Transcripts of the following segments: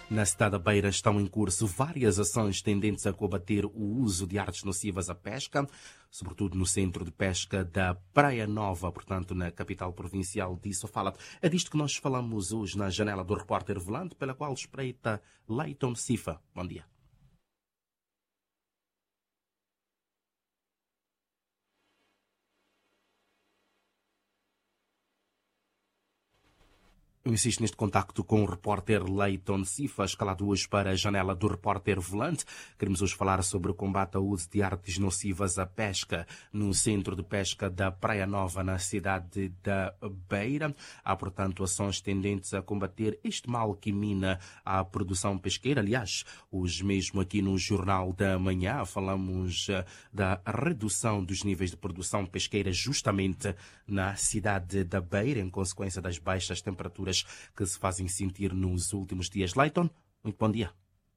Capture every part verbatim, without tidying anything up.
Na cidade da Beira estão em curso várias ações tendentes a combater o uso de artes nocivas à pesca, sobretudo no centro de pesca da Praia Nova, portanto, na capital provincial de Sofala. É disto que nós falamos hoje na janela do repórter Volante, pela qual espreita Leiton Sifa. Bom dia. Eu insisto neste contacto com o repórter Leiton Sifa, escalado hoje para a janela do repórter Volante. Queremos hoje falar sobre o combate ao uso de artes nocivas à pesca no centro de pesca da Praia Nova, na cidade da Beira. Há, portanto, ações tendentes a combater este mal que mina a produção pesqueira. Aliás, hoje mesmo aqui no Jornal da Manhã falamos da redução dos níveis de produção pesqueira justamente na cidade da Beira, em consequência das baixas temperaturas que se fazem sentir nos últimos dias. Leiton, muito bom dia.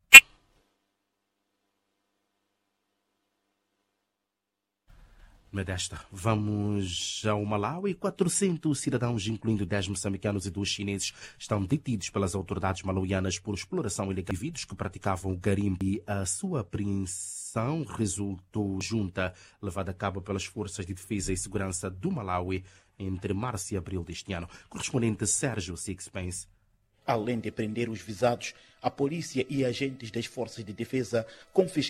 Desta, vamos ao Malawi. quatrocentos cidadãos, incluindo dez moçambicanos e dois chineses, estão detidos pelas autoridades malauianas por exploração ilegal de indivíduos que praticavam garimpo, e a sua apreensão resultou junta levada a cabo pelas Forças de Defesa e Segurança do Malawi entre março e abril deste ano. Correspondente Sérgio Sixpence. Além de prender os visados, a polícia e agentes das Forças de Defesa confiscaram